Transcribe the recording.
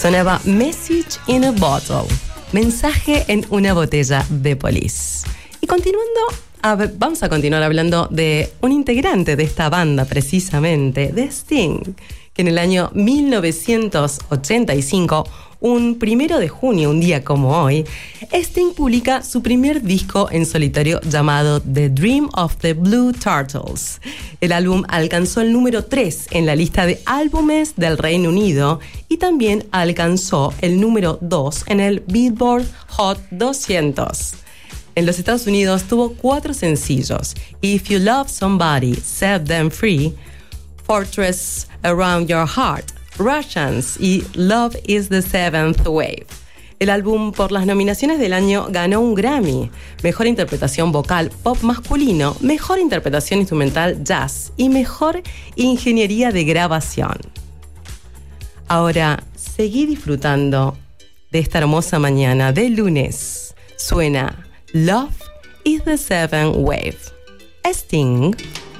Sonaba Message in a Bottle, mensaje en una botella de Police. Y continuando, vamos a continuar hablando de un integrante de esta banda, precisamente, de Sting, que en el año 1985, un 1 de junio, un día como hoy, Sting publica su primer disco en solitario llamado The Dream of the Blue Turtles. El álbum alcanzó el número 3 en la lista de álbumes del Reino Unido y también alcanzó el número 2 en el Billboard Hot 200. En los Estados Unidos tuvo 4 sencillos: If You Love Somebody, Set Them Free, Fortress Around Your Heart, Russians y Love is the Seventh Wave. El álbum, por las nominaciones del año, ganó un Grammy, Mejor Interpretación Vocal Pop Masculino, Mejor Interpretación Instrumental Jazz y Mejor Ingeniería de Grabación. Ahora, seguí disfrutando de esta hermosa mañana de lunes. Suena Love is the Seventh Wave. Sting.